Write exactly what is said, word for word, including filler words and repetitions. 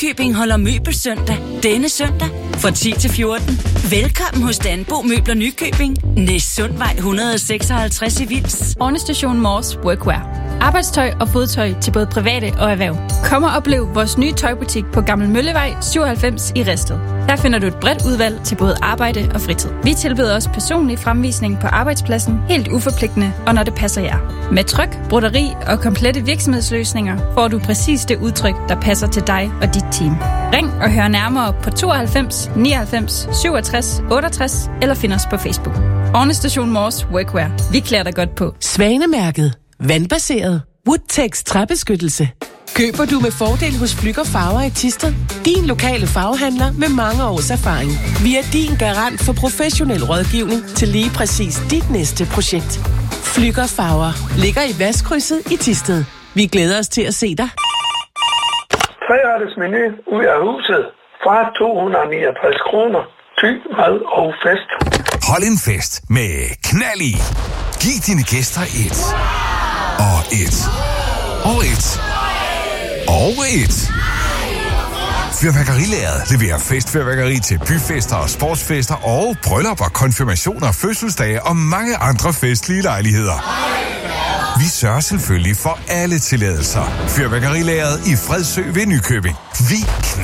Nykøbing holder møbelsøndag denne søndag fra ti til fjorten. Velkommen hos Danbo Møbler Nykøbing. Næstsundvej et hundrede og seksoghalvtreds i Vils. Ornestation Mors Workwear. Arbejdstøj og fodtøj til både private og erhverv. Kom og oplev vores nye tøjbutik på Gammel Møllevej syvoghalvfems i Risted. Her finder du et bredt udvalg til både arbejde og fritid. Vi tilbyder også personlig fremvisning på arbejdspladsen, helt uforpligtende og når det passer jer. Med tryk, broderi og komplette virksomhedsløsninger får du præcis det udtryk, der passer til dig og dit team. Ring og hør nærmere på tooghalvfems nioghalvfems syvogtres otteogtres eller find os på Facebook. Ornestation Mors Workwear. Vi klæder dig godt på. Svanemærket. Vandbaseret. Woodtex træbeskyttelse. Køber du med fordel hos Flügger Farver i Thisted? Din lokale farvehandler med mange års erfaring. Vi er din garant for professionel rådgivning til lige præcis dit næste projekt. Flügger Farver ligger i Vestkrydset i Thisted. Vi glæder os til at se dig. Treretters menu ud af huset fra to hundrede og niogtres kroner. Tyk mad og fest. Hold en fest med knald i. Giv dine gæster et. Og et. Og et. Og et. Fyrværkerilæret leverer festfyrværkeri til byfester og sportsfester og bryllupper, konfirmationer, fødselsdage og mange andre festlige lejligheder. Vi sørger selvfølgelig for alle tilladelser. Fyrværkerilæret i Fredsø ved Nykøbing. Vi